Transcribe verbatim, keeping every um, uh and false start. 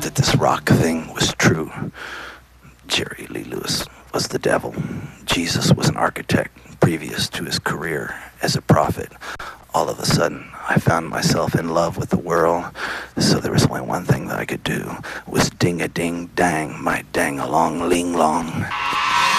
that this rock thing was true. Jerry Lee Lewis was the devil. Jesus was an architect previous to his career as a prophet. All of a sudden, I found myself in love with the world, so there was only one thing that I could do, was ding-a-ding-dang, my dang-along-ling-long.